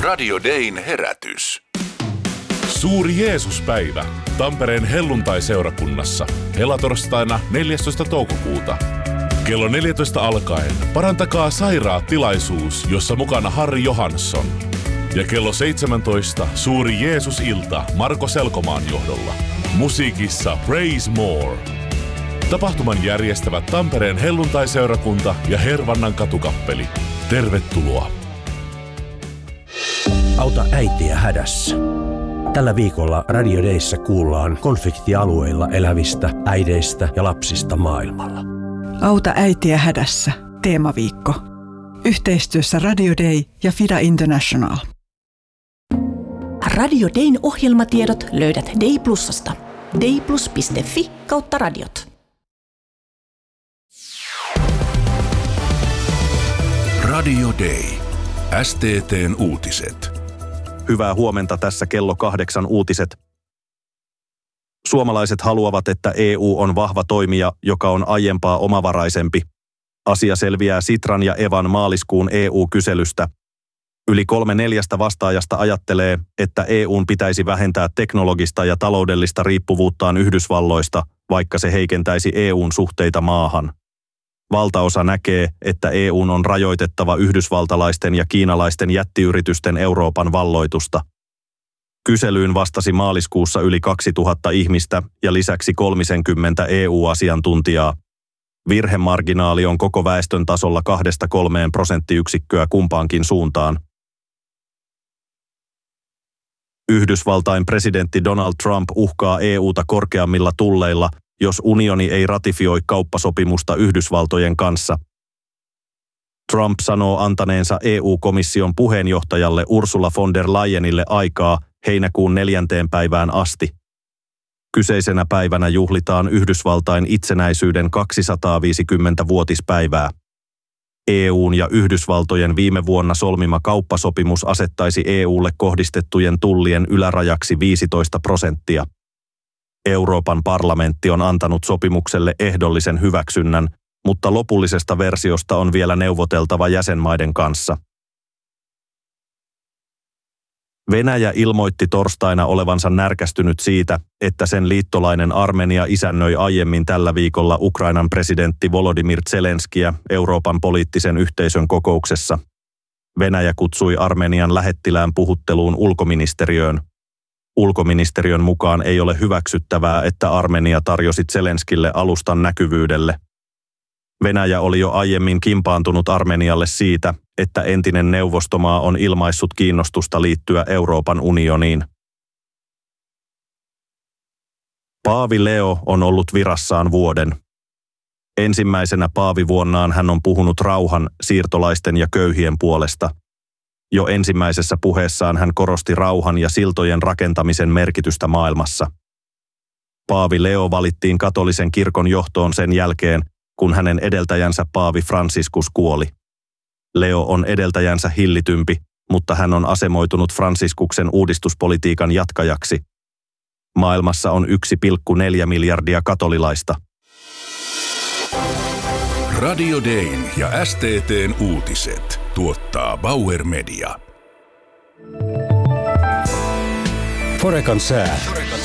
Radio Dayn herätys. Suuri Jeesuspäivä Tampereen helluntaiseurakunnassa helatorstaina 14. toukokuuta. Kello 14 alkaen Parantakaa sairaat -tilaisuus, jossa mukana Harri Johansson. Ja kello 17 Suuri Jeesus-ilta Marko Selkomaan johdolla. Musiikissa Praise More. Tapahtuman järjestävät Tampereen helluntaiseurakunta ja Hervannan katukappeli. Tervetuloa. Auta äitiä hädässä. Tällä viikolla Radio Dayssä kuullaan konfliktialueilla elävistä äideistä ja lapsista maailmalla. Auta äitiä hädässä. Teemaviikko. Yhteistyössä Radio Day ja FIDA International. Radio Dayn ohjelmatiedot löydät Day Plusasta. dayplus.fi/radiot. Radio Day. STT:n uutiset. Hyvää huomenta, tässä kello 8 uutiset. Suomalaiset haluavat, että EU on vahva toimija, joka on aiempaa omavaraisempi. Asia selviää Sitran ja Evan maaliskuun EU-kyselystä. Yli 3/4 vastaajasta ajattelee, että EUn pitäisi vähentää teknologista ja taloudellista riippuvuuttaan Yhdysvalloista, vaikka se heikentäisi EUn suhteita maahan. Valtaosa näkee, että EUn on rajoitettava yhdysvaltalaisten ja kiinalaisten jättiyritysten Euroopan valloitusta. Kyselyyn vastasi maaliskuussa yli 2000 ihmistä ja lisäksi 30 EU-asiantuntijaa. Virhemarginaali on koko väestön tasolla 2-3 prosenttiyksikköä kumpaankin suuntaan. Yhdysvaltain presidentti Donald Trump uhkaa EUta korkeammilla tulleilla, jos unioni ei ratifioi kauppasopimusta Yhdysvaltojen kanssa. Trump sanoo antaneensa EU-komission puheenjohtajalle Ursula von der Leyenille aikaa heinäkuun 4. päivään asti. Kyseisenä päivänä juhlitaan Yhdysvaltain itsenäisyyden 250-vuotispäivää. EUn ja Yhdysvaltojen viime vuonna solmima kauppasopimus asettaisi EUlle kohdistettujen tullien ylärajaksi 15%. Euroopan parlamentti on antanut sopimukselle ehdollisen hyväksynnän, mutta lopullisesta versiosta on vielä neuvoteltava jäsenmaiden kanssa. Venäjä ilmoitti torstaina olevansa närkästynyt siitä, että sen liittolainen Armenia isännöi aiemmin tällä viikolla Ukrainan presidentti Volodymyr Zelenskiä Euroopan poliittisen yhteisön kokouksessa. Venäjä kutsui Armenian lähettilään puhutteluun ulkoministeriöön. Ulkoministeriön mukaan ei ole hyväksyttävää, että Armenia tarjosi Zelenskille alustan näkyvyydelle. Venäjä oli jo aiemmin kimpaantunut Armenialle siitä, että entinen neuvostomaa on ilmaissut kiinnostusta liittyä Euroopan unioniin. Paavi Leo on ollut virassaan vuoden. Ensimmäisenä paavivuonnaan hän on puhunut rauhan, siirtolaisten ja köyhien puolesta. Jo ensimmäisessä puheessaan hän korosti rauhan ja siltojen rakentamisen merkitystä maailmassa. Paavi Leo valittiin katolisen kirkon johtoon sen jälkeen, kun hänen edeltäjänsä Paavi Franciscus kuoli. Leo on edeltäjänsä hillitympi, mutta hän on asemoitunut Franciscuksen uudistuspolitiikan jatkajaksi. Maailmassa on 1,4 miljardia katolilaista. Radio Dayn ja STT:n uutiset tuottaa Bauer Media. Forekan sää.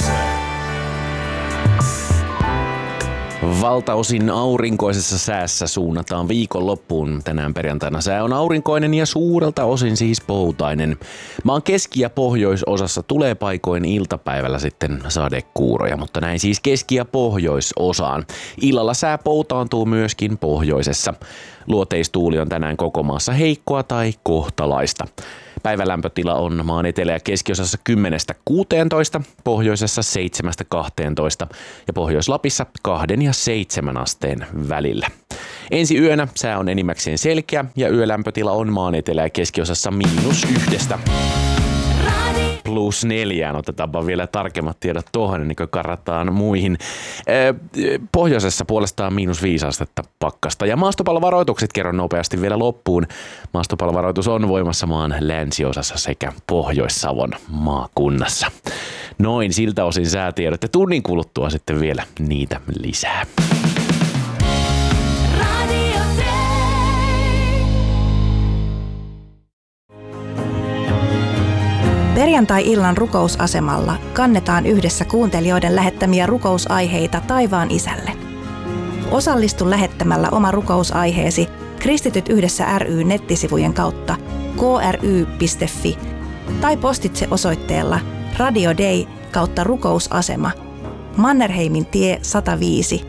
Valtaosin aurinkoisessa säässä suunnataan viikonloppuun. Tänään perjantaina sää on aurinkoinen ja suurelta osin siis poutainen. Maan keski- ja pohjoisosassa tulee paikoin iltapäivällä sitten sadekuuroja, mutta näin siis keski- ja pohjoisosaan. Illalla sää poutaantuu myöskin pohjoisessa. Luoteistuuli on tänään koko maassa heikkoa tai kohtalaista. Päivälämpötila on maan etelä- ja keskiosassa 10-16, pohjoisessa 7-12 ja Pohjois-Lapissa 2 ja 7 asteen välillä. Ensi yönä sää on enimmäkseen selkeä ja yölämpötila on maan etelä- ja keskiosassa -1 +4. Otetaanpa vielä tarkemmat tiedot tuohon, ennen kuin karataan muihin. Pohjoisessa puolestaan -5 astetta pakkasta. Ja maastopallovaroitukset kerron nopeasti vielä loppuun. Maastopallovaroitus on voimassa maan länsiosassa sekä Pohjois-Savon maakunnassa. Noin siltä osin säätiedot ja tunnin kuluttua sitten vielä niitä lisää. Perjantai-illan rukousasemalla kannetaan yhdessä kuuntelijoiden lähettämiä rukousaiheita taivaan Isälle. Osallistu lähettämällä oma rukousaiheesi Kristityt yhdessä ry nettisivujen kautta kry.fi tai postitse osoitteella Radio Day /rukousasema Mannerheimin tie 105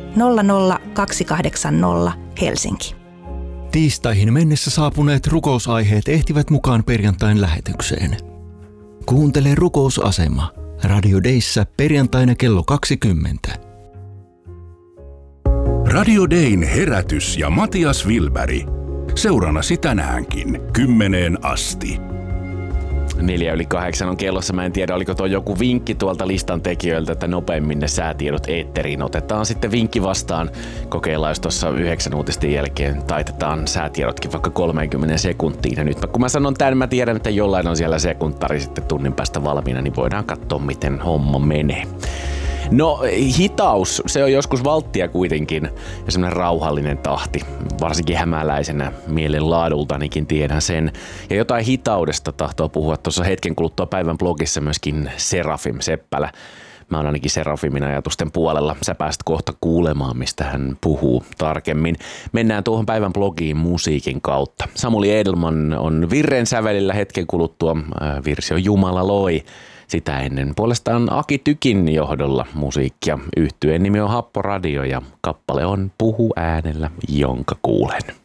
00280 Helsinki. Tiistaihin mennessä saapuneet rukousaiheet ehtivät mukaan perjantain lähetykseen. Kuuntele rukousasema Radio Dayssä perjantaina kello 20. Radio Dayn herätys ja Matias Wilberg. Seurannasi tänäänkin 10 asti. 7:04 on kellossa. Mä en tiedä, oliko tuo joku vinkki tuolta listan tekijöiltä, että nopeammin ne säätiedot eetteriin otetaan sitten vinkki vastaan. Kokeillaan, jos tuossa 9 uutisten jälkeen taitetaan säätiedotkin vaikka 30 sekuntiin. Ja nyt kun mä sanon tämän, mä tiedän, että jollain on siellä sekuntari sitten tunnin päästä valmiina, niin voidaan katsoa, miten homma menee. No, hitaus, se on joskus valttia kuitenkin ja semmoinen rauhallinen tahti. Varsinkin hämäläisenä mielen laadultanikin tiedän sen. Ja jotain hitaudesta tahtoo puhua tuossa hetken kuluttua päivän blogissa myöskin Serafim Seppälä. Mä oon ainakin Serafimin ajatusten puolella. Sä pääset kohta kuulemaan, mistä hän puhuu tarkemmin. Mennään tuohon päivän blogiin musiikin kautta. Samuli Edelman on virren sävelillä hetken kuluttua. Virsi on Jumala loi. Sitä ennen puolestaan Aki Tykin johdolla musiikkia. Yhtyeen nimi on Happo Radio ja kappale on Puhu äänellä, jonka kuulen.